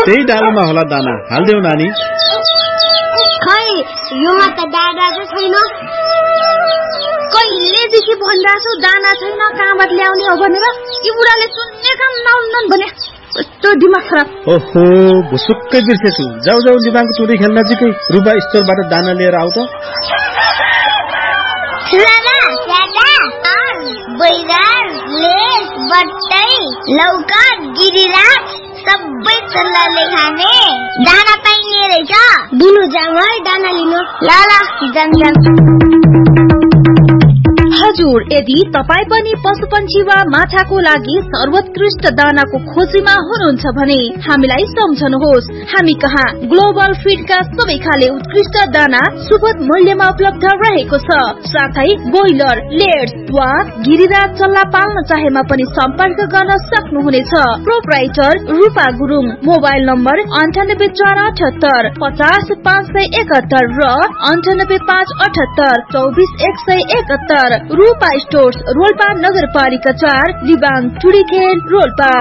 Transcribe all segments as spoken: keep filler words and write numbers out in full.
त्यही डालोमा होला दाना, हाल्देऊ नानी। खै योमा त दाना चाहिँ छैन। कहिलेदेखि भनिरहेको छु दाना छैन, कहाँबाट ल्याउने हो भनेर। यी बुढाले सुन्ने काम नहुन्न भने कस्तो दिमाग खराब। ओहो, भुसुक्कै बिर्सेछु। जाऊ जाऊ लिबाङको चुरी खेल्न नजिकै रुपा स्टोरबाट दाना लिएर आऊ त। लौका गिरिराज सबै चल्लाले खाने दाना पाइने रहेछ। दिनु जाम है दाना लिनु। ल ल जाम जाम। हजुर, यदि तपाईँ पनि पशुपन्छी वा माछाको लागि सर्वोत्कृष्ट दानाको खोजीमा हुनुहुन्छ भने हामीलाई सम्झनुहोस्। हामी कहाँ ग्लोबल फीडका सबै खाले उत्कृष्ट दाना सुपथ मूल्यमा उपलब्ध रहेको छ। साथै बोइलर, लेयर्स वा गिरिराज चल्ला पाल्न चाहेमा पनि सम्पर्क गर्न सक्नुहुनेछ। प्रोप्राइटर रूपा गुरुङ, मोबाइल नम्बर अन्ठानब्बे चार अठहत्तर पचास पाँच सय एकहत्तर र अन्ठानब्बे पाँच अठहत्तर चौबिस एक सय एकहत्तर। रूपा स्टोर्स, रोल्पा नगरपालिका चार, लिबाङ टुडीखेल रोल्पा।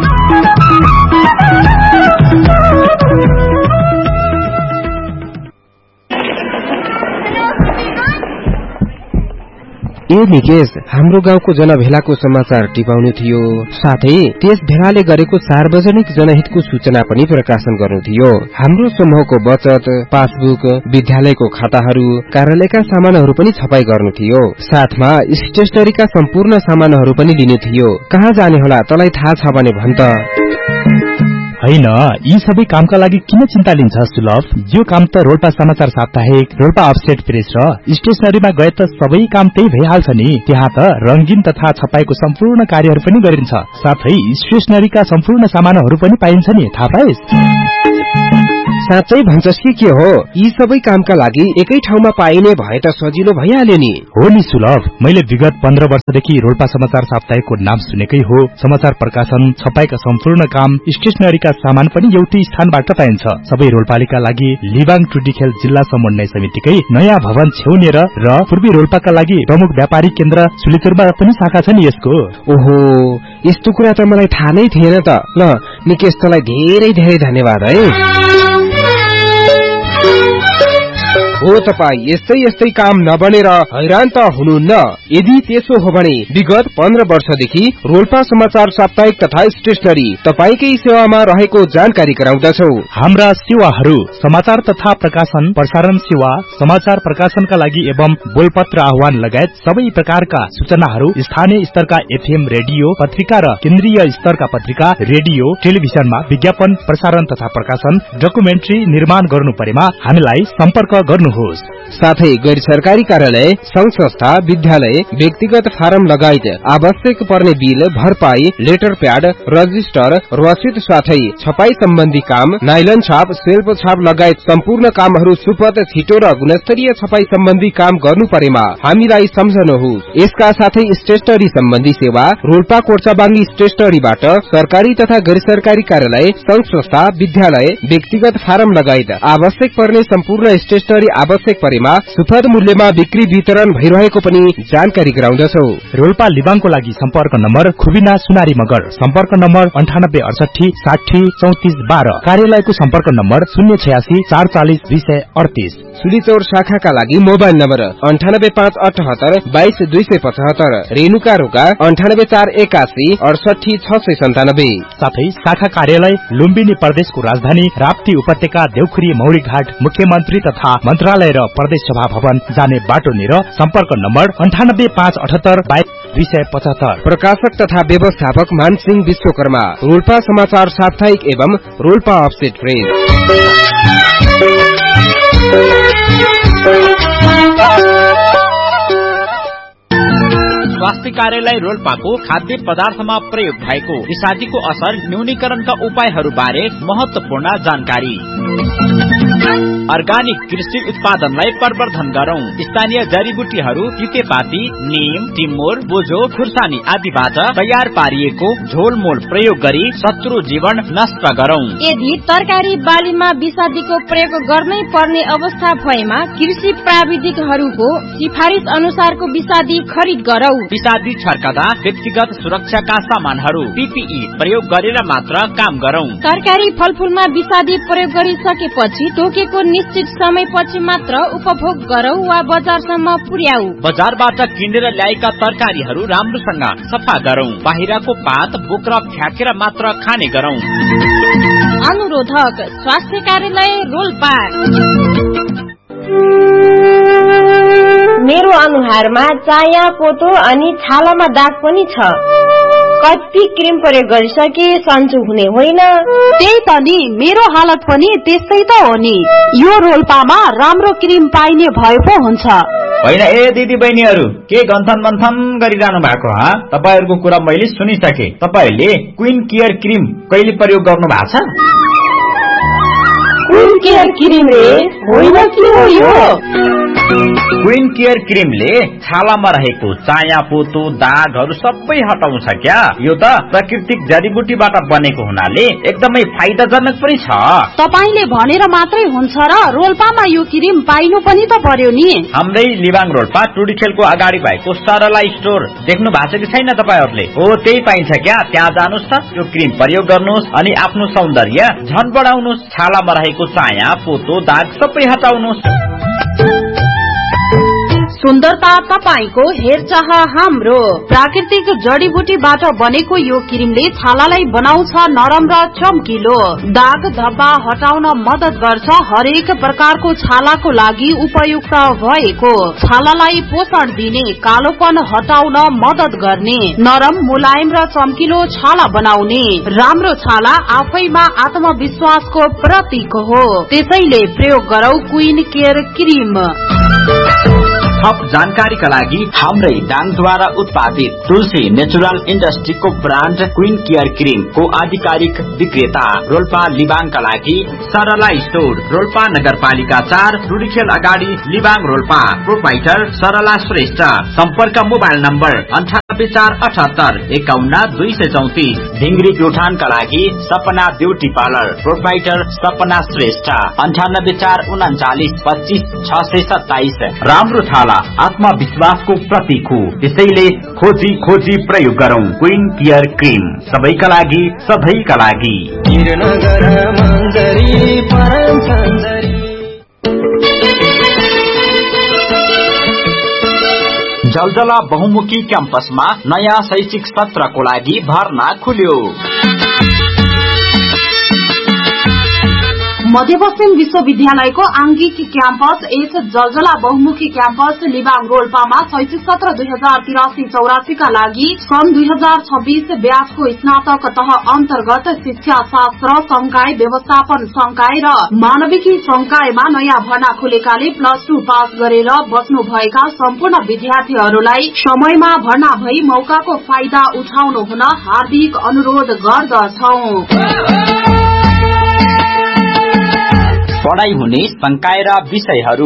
ए निकेश, हाम्रो गाउँको जनभेलाको समाचार टिपाउनु थियो, साथै त्यस भेलाले गरेको सार्वजनिक जनहितको सूचना पनि प्रकाशन गर्नु थियो। हाम्रो समूहको बचत, पासबुक, विद्यालयको खाताहरू, कार्यालयका सामानहरू पनि छपाई गर्नु थियो। साथमा स्टेशनरीका सम्पूर्ण सामानहरू पनि लिनु थियो। कहाँ जाने होला, तँलाई थाहा छ भने भन् त। हैन, यी सबै कामका लागि किन चिन्ता लिन्छ सुलभ? यो काम त रोल्पा समाचार साप्ताहिक, रोल्पा अपसेट प्रेस र स्टेशनरीमा गए त सबै काम त्यही भइहाल्छ नि। त्यहाँ त रंगीन तथा छपाईको सम्पूर्ण कार्यहरू पनि गरिन्छ। साथै स्टेशनरीका सम्पूर्ण सामानहरू पनि पाइन्छ नि, थाहा पाइस्? साँच्चै भन्छस् कि के हो? यी सबै कामका लागि एकै ठाउँमा पाइने भए त सजिलो भइहाल्यो नि। हो नि सुलभ, मैले विगत पन्ध्र वर्षदेखि रोल्पा समाचार साप्ताहिकको नाम सुनेकै हो। समाचार प्रकाशन, छपाईका सम्पूर्ण काम, स्टेशनरीका सामान पनि एउटै स्थानबाट पाइन्छ। सबै रोल्पालीका लागि लिबाङ टुडीखेल जिल्ला समन्वय समितिकै नयाँ भवन छेउनेर र पूर्वी रोल्पाका लागि प्रमुख व्यापारिक केन्द्र सुलिचुरमा पनि शाखा छ नि यसको। ओहो, यस्तो कुरा त मलाई थाहा नै थिएन त। ल निकेश, तँलाई धेरै धेरै धन्यवाद है। हो तपाई यस्तै यस्तै काम नबनेर हैरान त हुनुहुन्न? यदि त्यसो हो भने विगत पन्ध्र वर्षदेखि रोल्पा समाचार साप्ताहिक तथा स्टेशनरी तपाईकै सेवामा रहेको जानकारी गराउँदछौ। हाम्रा सेवाहरू समाचार तथा प्रकाशन, प्रसारण सेवा, समाचार प्रकाशनका लागि एवं बोलपत्र आह्वान लगायत सबै प्रकारका सूचनाहरू स्थानीय स्तरका एफएम रेडियो पत्रिका र केन्द्रीय स्तरका पत्रिका, रेडियो, टेलिभिजनमा विज्ञापन, प्रसारण तथा प्रकाशन, डकुमेन्ट्री निर्माण गर्नु परेमा हामीलाई सम्पर्क गर्नु। साथै गैर सरकारी कार्यालय, संघ संस्था, विद्यालय, व्यक्तिगत फारम लगायत आवश्यक पर्ने बिल, भरपाई, लेटर प्याड, रजिस्टर, रसिद साथै छपाई सम्बन्धी काम, नाइलन छाप, सेल्फ छाप लगायत सम्पूर्ण कामहरू सुपथ, छिटो र गुणस्तरीय छपाई सम्बन्धी काम गर्नु परेमा हामीलाई सम्झनुहोस्। यसका साथै स्टेशनरी सम्बन्धी सेवा रोल्पा कोर्चाबाङ्गी स्टेशनरीबाट सरकारी तथा गैर सरकारी कार्यालय, संघ संस्था, विद्यालय, व्यक्तिगत फारम लगायत आवश्यक पर्ने सम्पूर्ण स्टेशनरी आवश्यक परेमा सुपथ मूल्यमा बिक्री वितरण भइरहेको पनि जानकारी गराउँदछौ। रोल्पा लिबाङको लागि सम्पर्क नम्बर खुबिना सुनारी मगर, सम्पर्क नम्बर अन्ठानब्बे अडसठी साठी चौतिस बाह्र। कार्यालयको सम्पर्क नम्बर शून्य छयासी चार चालिस दुई सय अडतिस। सुलीचौर शाखाका लागि मोबाइल नम्बर अन्ठानब्बे पाँच अठहत्तर बाइस दुई सय पचहत्तर। रेणुका रोका अन्ठानब्बे चार एकासी अडसठी छ सय सन्तानब्बे। साथै शाखा कार्यालय लुम्बिनी प्रदेशको राजधानी राप्ती उपत्यका देउखुरी मौरी घाट मुख्यमन्त्री तथा मन्त्रालय र प्रदेश सभा भवन जाने बाटो निर सम्पर्क नम्बर अन्ठानब्बे पाँच अठहत्तर बाइस दुई सय पचहत्तर। प्रकाशक तथा व्यवस्थापक मानसिंह विश्वकर्मा, रोल्पा समाचार साप्ताहिक एवं रोल्पा अपसेट प्रेस। स्वास्थ्य कार्यालय रोल्पाको खाद्य पदार्थमा प्रयोग भएको विषादीको असर न्यूनीकरणका उपायहरू बारे महत्वपूर्ण जानकारी। अर्गानिक कृषि उत्पादनलाई प्रवर्धन गरौं। स्थानीय जडीबुटीहरू तितेपाती, नीम, टिमुर, बोझो, खुर्सानी आदिबाट तयार पारिएको झोलमोल प्रयोग गरी शत्रु जीवन नष्ट गरौं। यदि तरकारी बालीमा विषादीको प्रयोग गर्नै पर्ने अवस्था भएमा कृषि प्राविधिकहरूको सिफारिस अनुसारको विषादी खरिद गरौं। विषादी छर्कदा व्यक्तिगत सुरक्षाका सामानहरू पीपीई प्रयोग गरेर मात्र काम गरौं। तरकारी फलफूलमा विषादी प्रयोग गरिसकेपछि तोकेको निश्चित समयपछि मात्र उपभोग गरौं वा बजारसम्म पुर्याऊ। बजारबाट किनेर ल्याएका तरकारीहरू राम्रोसँग सफा गरौं। बाहिरको पात बोक्रा फ्याँकेर मात्र खाने गरौं। अनुरोधक स्वास्थ्य कार्यालय रोल्पा। मेरो अनुहारमा चाया पोतो अनि छालामा दाग पनि छ। कति क्रिम प्रयोग गरिसके सन्चो हुने होइन। त्यही त नि मेरो हालत पनि त्यस्तै त हो नि। यो रोल्पामा राम्रो क्रिम पाइने भए पो हुन्छ। होइन ए दिदी बहिनीहरू, के गन्थन मन्थन गरिरहनु भएको ह? तपाईहरुको कुरा मैले सुनिसके। तपाईहरुले क्वीन केयर क्रिम कहिले प्रयोग गर्नु भएको छ? क्वीन केयर क्रिम रे होइन के हो यो? क्वीन केयर क्रिमले छालामा रहेको चाया पोतो दागहरू सबै हटाउँछ क्या। यो त प्राकृतिक जडीबुटीबाट बनेको हुनाले एकदमै फाइदाजनक पनि छ। तपाईले भनेर मात्रै हुन्छ र रोल्पामा यो क्रिम पाइनु पनि त पर्यो नि। हाम्रै लिबाङ रोल्पा टुडीखेलको अगाडि भएको सरला स्टोर देख्नु भएको छ कि छैन तपाईहरुले? हो त्यही पाइन्छ क्या। त्यहाँ जानुस् त, यो क्रिम प्रयोग गर्नुस् अनि आफ्नो सौन्दर्य झन बढाउनुस्। छालामा रहेको चाया पोतो दाग सबै हटाउनुस्। सुन्दरता तपाईको, हेरचाह हाम्रो। प्राकृतिक जडीबुटीबाट बनेको यो क्रिमले छालालाई बनाउँछ नरम र चम्किलो। दाग धब्बा हटाउन मद्दत गर्छ। हरेक प्रकारको छालाको लागि उपयुक्त भएको, छालालाई पोषण दिने, कालोपन हटाउन मद्दत गर्ने, नरम मुलायम र चम्किलो छाला बनाउने। राम्रो छाला आफैमा आत्मविश्वासको प्रतीक हो। त्यसैले प्रयोग गरौ क्वीन केयर क्रिम। थप जानकारीका लागि हाम्रै डाङद्वारा उत्पादित तुलसी natural इन्डस्ट्रीको brand queen care cream को आधिकारिक विक्रेता रोल्पा लिबाङका लागि सरला स्टोर, रोल्पा नगरपालिका चार, टुडीखेल अगाडि लिबाङ रोल्पा। प्रोपाइटर सरला श्रेष्ठ। सम्पर्क मोबाइल नम्बर अन्ठानब्बे चार अठहत्तर एकाउन्न दुई सय चौतिस। ढिङ्ग्री प्युठानका लागि सपना ब्युटी पार्लर, प्रोपाइटर सपना श्रेष्ठ। अन्ठानब्बे चार उन्चालिस पच्चीस छ सय सत्ताइस। राम्रो छाला आत्मविश्वासको प्रतीक हो। त्यसैले खोजी खोजी प्रयोग गरौं क्वीन केयर क्रिम। सबैका लागि, सधैँका लागि। जलजला बहुमुखी क्याम्पसमा नयाँ शैक्षिक सत्रको लागि भर्ना खुल्यो। मध्यपश्चिम विश्वविद्यालयको आंगिक क्याम्पस एस जलजला बहुमुखी क्याम्पस लिबाङ रोल्पामा शैक्षिक सत्र दुई हजार तिरासी चौरासी का लागि सन् दुई हजार छब्बीस ब्याचको स्नातक तह अन्तर्गत शिक्षा शास्त्र संकाय, व्यवस्थापन संकाय र मानविकी संकायमा नयाँ भर्ना खुलेकाले प्लस टू पास गरेर बस्नु भएका सम्पूर्ण विद्यार्थीहरूलाई समयमा भर्ना भई मौकाको फाइदा उठाउनु हुन हार्दिक अनुरोध गर्दछौं। पढाइ हुने संकाय र विषयहरू: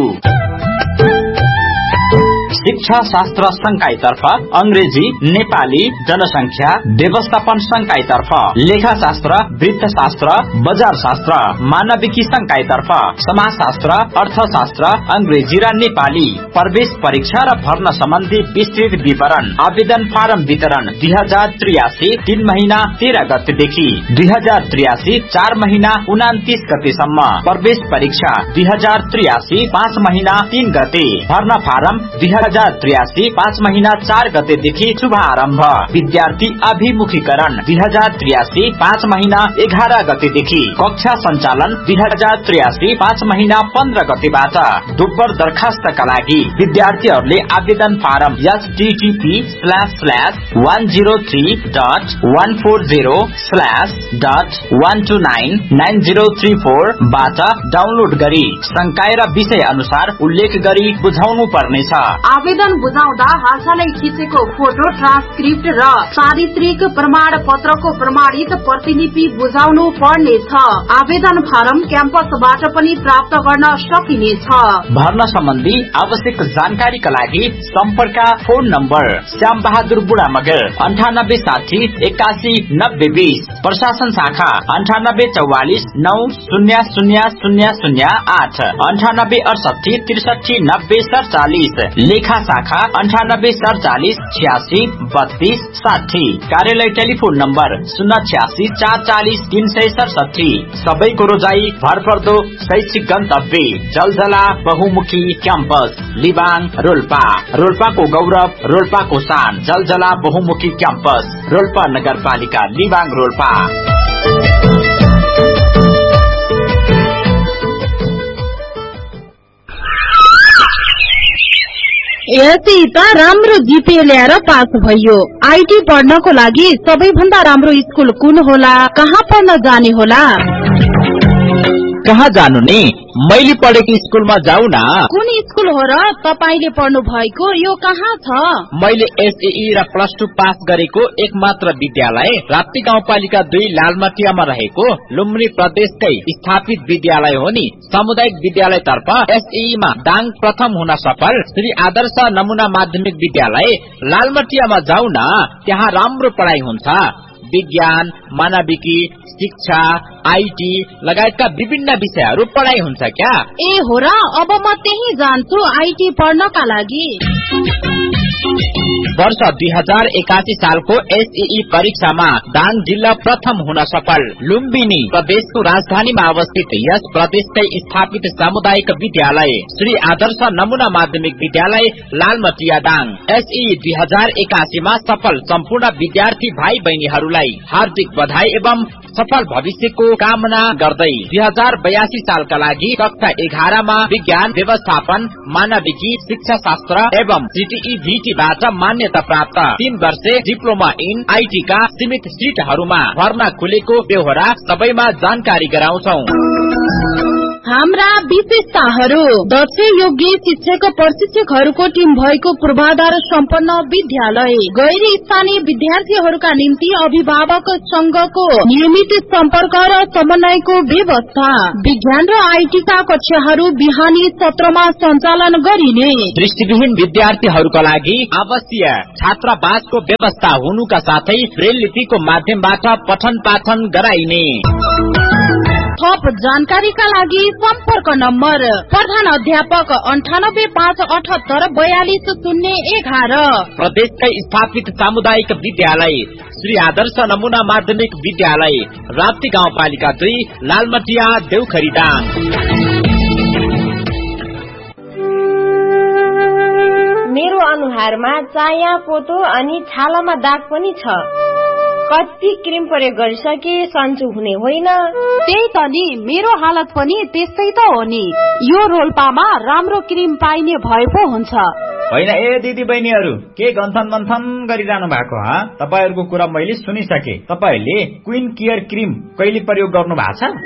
शिक्षा शास्त्र संकायतर्फ अंग्रेजी, नेपाली, जनसंख्या, व्यवस्थापन संकायतर्फ लेखाशास्त्र, वृत्तशास्त्र, बजार शास्त्र, मानविकी संकायतर्फ समाजशास्त्र, अर्थशास्त्र, अंग्रेजी र नेपाली। प्रवेश परीक्षा र भर्ना सम्बन्धी विस्तृत विवरण। आवेदन फारम वितरण दुई हजार त्रियासी तीन महीना तेह्र गतेदेखि दुई हजार त्रियासी चार महीना उनातिस गतेसम्म। प्रवेश परीक्षा दुई हजार त्रियासी पाँच महीना तीन गते। भर्ना फारम दुई हजार त्रियासी पाँच महीना चार गतेदेखि शुभारम्भ। विद्यार्थी अभिमुखीकरण दुई हजार त्रियासी पाँच महीना एघार गतेदेखि। कक्षा सञ्चालन दुई हजार त्रियासी पाँच महीना पन्ध्र गतेबाट। दोब्बर दरखास्तका लागि विद्यार्थीहरूले आवेदन form HTTP slash slash one zero three dot one four zero slash dot one two nine nine zero three four बाट डाउनलोड गरी संकाय र विषय अनुसार उल्लेख गरी बुझाउनु पर्नेछ। आवेदन बुझाउँदा हालसालै खिचेको फोटो, ट्रान्सक्रिप्ट र चारित्रिक प्रमाण पत्रको प्रमाणित प्रतिलिपि बुझाउनु पर्नेछ। आवेदन फारम क्याम्पसबाट पनि प्राप्त गर्न सकिनेछ। भर्ना सम्बन्धी आवश्यक जानकारीका लागि सम्पर्क फोन नम्बर श्याम बहादुर बुढा मगर अन्ठानब्बे साठी एकासी नब्बे बीस। प्रशासन शाखा अन्ठानब्बे चौवालिस नौ शून्य शून्य शून्य शून्य आठ अन्ठानब्बे अडसठी त्रिसठी नब्बे सड़चालिस। लेखा गोर्खा शाखा अन्ठानब्बे सडचालिस छ्यासी बत्तीस साठी। कार्यालय टेलिफोन नम्बर शून्य छ्यासी चार चालिस तीन सय सडसठी। सबैको रोजाई भरपर्दो शैक्षिक गन्तव्य जलजला बहुमुखी क्याम्पस लिबाङ रोल्पा। रोल्पाको गौरव, रोल्पाको शान, जलजला बहुमुखी क्याम्पस रोल्पा नगरपालिका लिबाङ रोल्पा। यति त राम्रो जिपे ल्याएर पास भयो। आईटी पढ्नको लागि सबैभन्दा राम्रो स्कुल कुन होला? कहाँ पढ्न जाने होला? कहाँ जानु नि? मैले पढेको स्कुलमा जाऊ न। कुन स्कुल हो र तपाईले पढ्नु भएको? यो कहाँ छ? मैले एसएई र प्लस टू पास गरेको एकमात्र विद्यालय राप्ती गाउँपालिका दुई लालमटियामा रहेको लुम्बिनी प्रदेशकै स्थापित विद्यालय हो नि। सामुदायिक विद्यालय तर्फ एसएई मा दाङ प्रथम हुन सफल श्री आदर्श नमुना माध्यमिक विद्यालय लालमटियामा जाऊ न। त्यहाँ राम्रो पढाइ हुन्छ। विज्ञान, मानविकी, शिक्षा, आईटी लगायतका विभिन्न विषयहरू पढाइ हुन्छ क्या। ए हो र, अब म त्यही जान्छु आईटी पढ्नका लागि। वर्ष दुई हजार एकासी सालको एसएई परीक्षामा दाङ जिल्ला प्रथम हुन सफल लुम्बिनी प्रदेशको राजधानीमा अवस्थित यस प्रदेशकै स्थापित सामुदायिक विद्यालय श्री आदर्श नमुना माध्यमिक विद्यालय लालमटिया दाङ एसएई दुई हजार एकासीमा सफल सम्पूर्ण विद्यार्थी भाइ बहिनीहरूलाई हार्दिक बधाई एवं सफल भविष्यको कामना गर्दै दुई हजार बयासी सालका लागि कक्षा एघारमा विज्ञान, व्यवस्थापन, मानविकी, शिक्षा शास्त्र एवं सीटीई भीटीबाट मान्यता प्राप्त तीन वर्षे डिप्लोमा इन आईटी का सीमित सीटहरूमा भर्ना खुलेको बेहोरा सबैमा जानकारी गराउँछौ। हाम्रा विशेषताहरू: दक्ष योग्य शिक्षक प्रशिक्षकहरूको टिम भएको पूर्वाधार सम्पन्न विद्यालय, गैर स्थानीय विद्यार्थीहरूका निम्ति अभिभावक संघको नियमित सम्पर्क र समन्वयको व्यवस्था, विज्ञान र आईटी का कक्षाहरू बिहानी सत्रमा सञ्चालन गरिने, दृष्टिविहीन विद्यार्थीहरूका लागि आवश्यक छात्रावासको व्यवस्था हुनुका साथै ब्रेल लिपिको माध्यमबाट पठन पाठन गराइने। थप जानकारीका लागि सम्पर्क नम्बर प्रधान अध्यापक अन्ठानब्बे पाँच अठहत्तर बयालिस शून्य एघार। प्रदेशकै स्थापित सामुदायिक विद्यालय श्री आदर्श नमुना माध्यमिक विद्यालय राप्ती गाउँपालिका दुई लालमटिया देउखरी दाङ। मेरो अनुहारमा चाया पोतो अनि छालामा दाग पनि छ। कति क्रिम प्रयोग गरिसके सन्चो हुने होइन। त्यही त नि, मेरो हालत पनि त्यस्तै त हो नि। यो रोल्पामा राम्रो क्रिम पाइने भए पो हुन्छ। होइन ए दिदी बहिनीहरू, के गन्थन मन्थन गरिरहनु भएको? हा, तपाईहरुको कुरा मैले सुनिसके। तपाईहरुले क्वीन केयर क्रिम कहिले प्रयोग गर्नु भएको छ?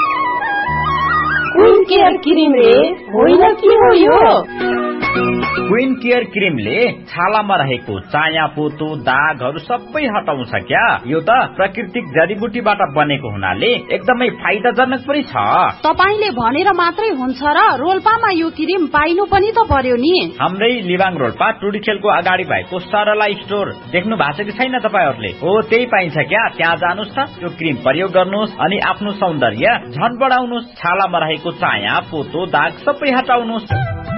क्वीन केयर क्रिम रे होइन के हो यो? क्वीन केयर क्रिमले छालामा रहेको चाया पोतो दागहरू सबै हटाउँछ क्या। यो त प्राकृतिक जडीबुटीबाट बनेको हुनाले एकदमै फाइदाजनक पनि छ। तपाईले भनेर मात्रै हुन्छ र? रोल्पामा यो क्रिम पाइनु पनि त पर्यो नि। हाम्रै लिबाङ रोल्पा टुडीखेलको अगाडि भएको सरला स्टोर देख्नु भएको छ कि छैन तपाईहरुले? हो, त्यही पाइन्छ क्या। त्यहाँ जानुस् त, यो क्रिम प्रयोग गर्नुस् अनि आफ्नो सौन्दर्य झन बढाउनुस्। छालामा रहेको चाया पोतो दाग सबै हटाउनुस्।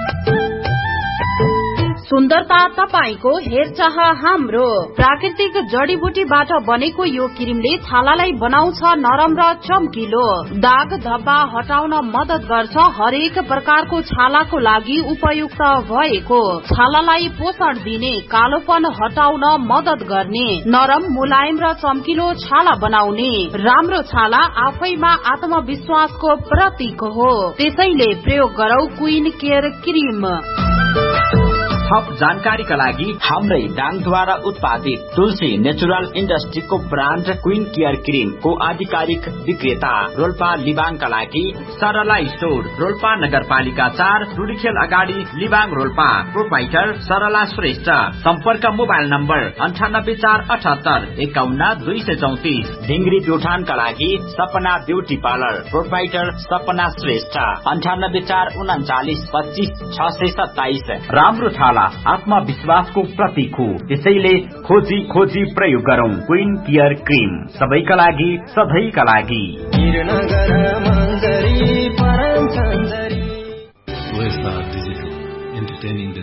सुन्दरता तपाईको, हेरचाह हाम्रो। प्राकृतिक जडीबुटीबाट बनेको यो क्रिमले छालालाई बनाउँछ नरम र चम्किलो। दाग धब्बा हटाउन मदत गर्छ। हरेक प्रकारको छालाको लागि उपयुक्त भएको, छालालाई पोषण दिने, कालोपन हटाउन मदत गर्ने, नरम मुलायम र चम्किलो छाला बनाउने। राम्रो छाला आफैमा आत्मविश्वासको प्रतीक हो। त्यसैले प्रयोग गरौ क्वीन केयर क्रिम। थप जानकारीका लागि हाम्रै दाङद्वारा उत्पादित तुलसी natural इन्डस्ट्रीको brand queen care cream को आधिकारिक विक्रेता रोल्पा लिबाङका लागि सरला स्टोर, रोल्पा नगरपालिका चार, टुडीखेल अगाडि लिबाङ रोल्पा। प्रोपाइटर सरला श्रेष्ठ। सम्पर्क मोबाइल नम्बर अन्ठानब्बे चार अठहत्तर एकाउन्न दुई सय चौतिस। ढिङ्ग्री प्युठानका लागि सपना ब्युटी पार्लर। प्रोपाइटर सपना श्रेष्ठ। अन्ठानब्बे चार उन्चालिस पच्चिस छ सय सत्ताइस। राम्रो छाला आत्मविश्वासको प्रतीक हो। त्यसैले खोजी खोजी प्रयोग गरौं क्वीन केयर क्रिम। सबैका लागि, सधैँका लागि। Digital entertaining